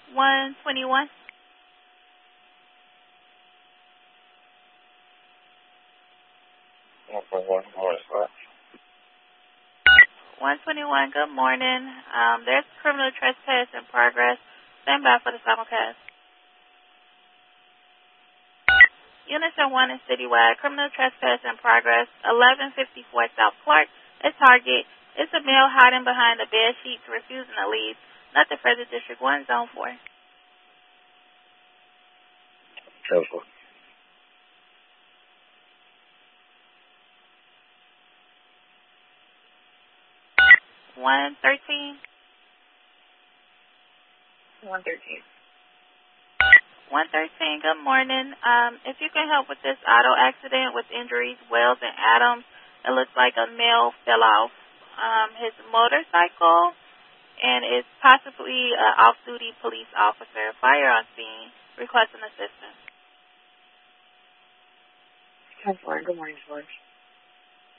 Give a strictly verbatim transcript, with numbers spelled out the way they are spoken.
one twenty-one. one twenty-one, morning, sir. one twenty-one, good morning. Um, there's criminal trespass in progress. Stand by for the simulcast. Unison one is citywide. Criminal trespass in progress. eleven fifty-four South Clark. A target. It's a male hiding behind the bed sheets, refusing to leave. Nothing further. District one, Zone four. Careful. one thirteen. one thirteen. one thirteen, good morning. Um, if you can help with this auto accident with injuries, Wells and Adams, it looks like a male fell off um, his motorcycle and is possibly an off-duty police officer. Fire on scene, requesting assistance. ten four, good morning, George.